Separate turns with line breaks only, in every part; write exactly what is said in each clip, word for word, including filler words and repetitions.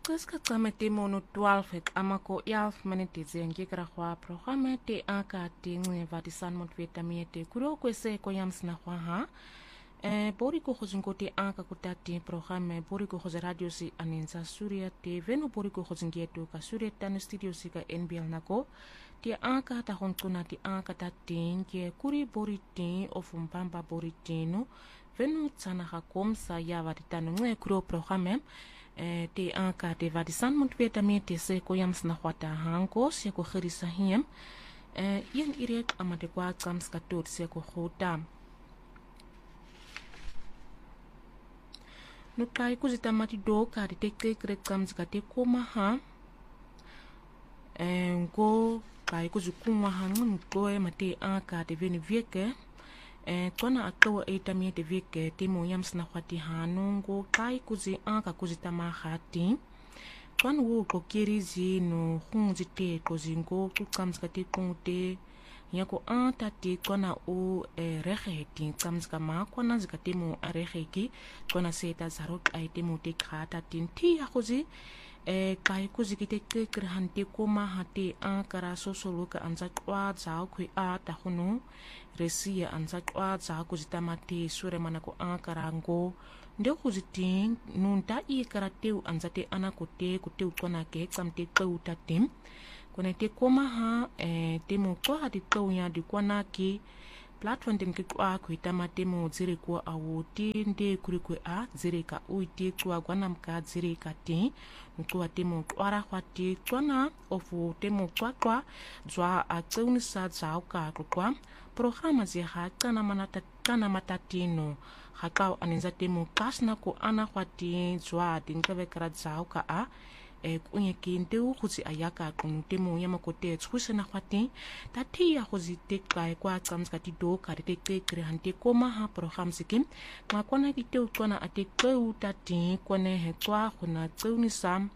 Qiska qamete mono twaalf ek amako elf minutes ngikra kwa programme te aka tingi vatisan motvitami te kuro kwese ko yamsna kwa ha e bori ko khozingo te aka kutati programme bori ko khoz radio si aninza Surya te veno bori ko khozingeto ka Surya tan studio si ka N B L nako te aka ta hontuna te aka ta tingi kuri bori tin of mpamba bori tino veno tsana ha komsa ya vatitano ngue kuro programme Eh, te aka te vatisan motvitami te se ko yamsna khwata hanko se ko khirisa hiem eh, yen irek amate kwa tsams ka tot se ko khota no kai ku zitamati do ka te te kre tsams ka te koma ha eh, ngo kai ku zukuma ha ngo e mate aka te veni vieke Eh, tona atawa eitami te vike te mo yamsna khwati hanongo kai kuzi aka kuzi tamahati twana wo ko kirizi no khunzi te ko zingo ku kamska te kunte yako anta te twana o eh, reheti kamska ma kwana zikate mo areheki twana seta zarok ai te mo te khata tinti ya kuzi eh, kai kuzi kite kekirhante koma hate ankara sosoluka anza kwa zao kwe ata hono resia anza kwa za kuzitamati sure manako ankarango ndio kuziting nunta i karateu anzate anakote kuteu kona ke samte kauta tim kona te koma ha eh, temo kwa hati kau ya di kwana ki platform tem ke kwa kuitama temo zire kwa awoti nde kuri kwe a zire ka uiti kwa gwanam ka zire ka ti nkwa temo kwara kwati kwana ofu temo kwa kwa zwa a tseunisa zao ka kwa programa zi ha kana manata kana matatino hakao aninza temo kasna ko ana kwati zwa dinkawe kara zao ka a e kunye kinteu khuzi ayaka kunu temo yamakote tsusena kwati tati ya khuzi tekkai kwa tsamska ti do ka te te kre hante koma ha program sikim ma kona ti te kona ate keu tati kone he kwa khuna tseuni sam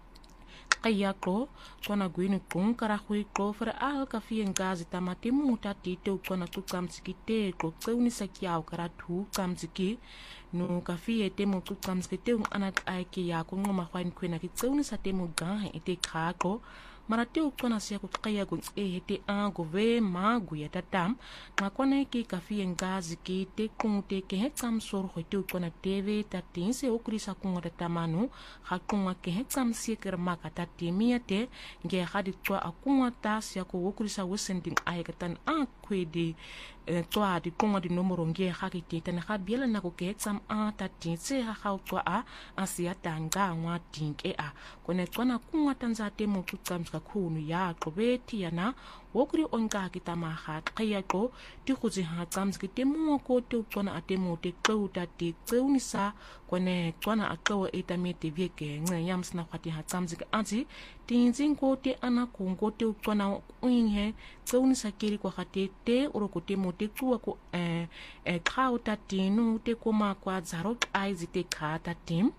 kaya ko kona gwini kung kara hui ko fra al ka fi ngazi tamati muta ti te kona tu tsamski te ko tseuni sakiao kara tu tsamski no ka fi ete mo tu tsamski te anak ai ki ya ko ngoma khwain kwena ki tseuni sa te mo ga ete kha ko marate ukona siya ko kaya ko e hete a go ve ma gu ya tatam ma kona ki ka fi ngazi ki te kung te ke he tsam sor ho te ukona tv tatin se okri sa kung ta tamanu ha kung ke he tsam si ker ma ka tatimia te nge hadi twa akungwa ta siya ko okri sa wesending ai ka tan a kwedi twa di kung di nomoro nge ha ki te tan ha biela na ko ke tsam a tatin se ha ha twa a asia tanga ngwa ting e a kone kona kungwa tanza te mo tsam khunu ya qobeti yana wokuri onka kitama ha qaya ko ti khuzi ha tsamski te mo ko te kona atemo te qauta te tseunisa kone kona akawa etamete vieke nge yamsna khati ha tsamski anzi tinzin ko te ana kongo te kona uinhe tseunisa kiri ko khate te uroko te mo te tuwa ko eh eh qauta tinu te koma kwa zarok aizi te khata tim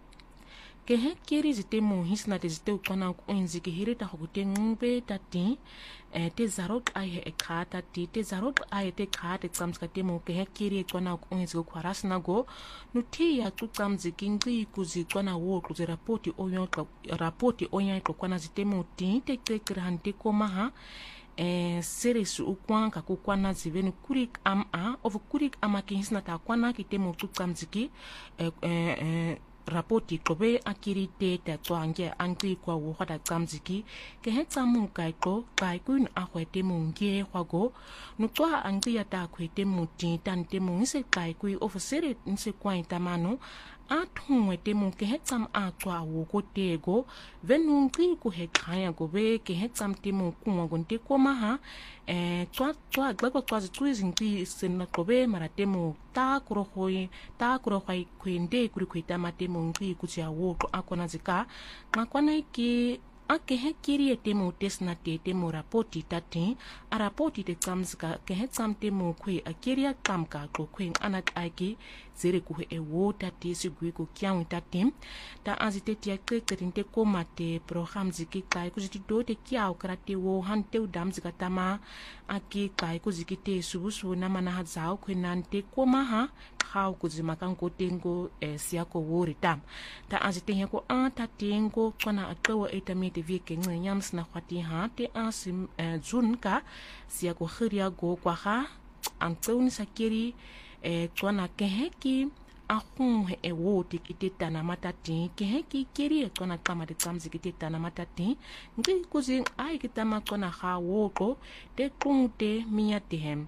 ke he kiri zite mo hisna te zite ukona kuenzi ke hirita hokute ngbe tati eh, te zarok ai he ekata ti te zarok ai te khate tsamska te mo ke he kiri kona kuenzi ko kwarasna go nuti ya tu tsamzi kingi kuzi kona wo kuzi rapoti oyo rapoti oya ko kona zite mo ti te te krante koma ha eh seresu ukwanka ko kwana ziveni kurik am a of kurik ama ke hisna ta kwana ki te mo tu tsamziki eh, eh, eh rapoti kobe akiri te ta twange angri kwa wo hada tsamziki ke hetsa mun kai ko kai kun a hwete mun ge hwago no twa angri ya ta khwete muti tan te mun se kai kui ofisere nse kwa itamano a thungwe te mun ke hetsam a twa wo ko te go venu ngri ku he khaya go be ke hetsam te mun kunwa go nte ko ma ha eh twa twa gbagwa twa zitwizi ngri senna kobe marate mu ta kuro hoi ta kuro hoi kwende kuri kwita mate mu ngri ku tia wo ko akona zika makwana ki ake he kiri te mo tesna te te mo rapoti tati a rapoti te tsamzika ke he tsam te mo kwe a kiri a tsamka ko kwen anak aiki zere kuhe e wo tati sigui ku kiawi tati ta azite tia kekeri te koma te program ziki kai kuziti do te kiau karate wo han te udam zika tama aki kai kuziki te subusu na mana hazao kwenan te koma ha kau kuzimakan ko tengo e siako wori tam ta azite he ko an ta tengo kwana atawa etami te vike nyams na kwati ha te asim zun ka siako khiria go kwa ha antoni sakiri e kwana keheki ahun he e wo te kite tana matati keheki kiri e kwana kama te tsamzi kite tana matati ngi kuzi ai kitama kwana ha woko te kunte miya te hem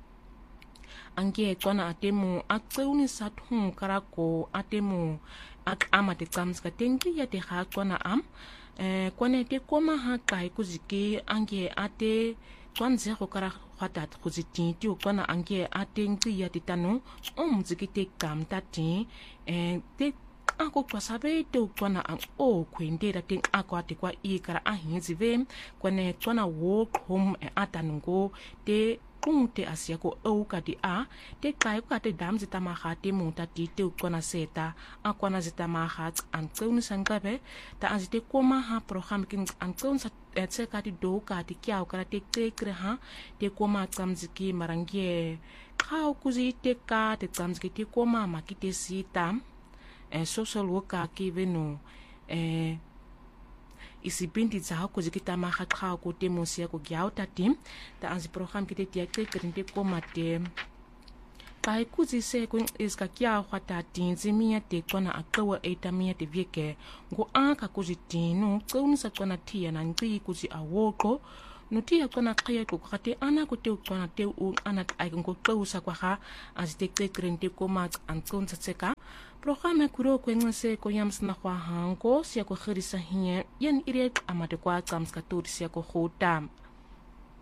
ange kwana atemu atseuni sathun karako atemu ak ama te tsamzi ka tengi ya te ha kwana am e kwana te koma ha kai kuziki ange ate kwanze ko kara khatat kuzitinti ukwana ange atengi ya titano omziki te kamta ti e te ako kwasabe te ukwana ang o kwendera te ako ate kwa ikara ahinzive kwane kwana walk home e atanungo te kunte asia ko ouka di a te kai ko ate damzi tamaha te monta ti te ukwana seta akwana zitamaha antoni sangabe ta azite koma ha program kin antoni sa tse kati do kati kiao kara te krekre ha te koma tsamziki marangie kau kuzi te ka te tsamziki te koma makite sita e social worker ki venu e isi binti za ko zikita ma kha ko te mosia ko gyao tatim ta anzi program kite tia krekre te koma te kai kuzi se ko iska kia khata tinzi mia te kona akawa eta mia te vieke ngo aka kuzi tinu tsuni sa kona tia na ngi kuzi awoko nutia kona kaya ko khate ana ko te kona te u ana ai ngo tsusa kwa ha azite krente ko mat antson tseka programa kuro ko ngase ko yams na kwa hango sia ko khirisa hiye yen ire amate kwa tsamska tur sia ko khotam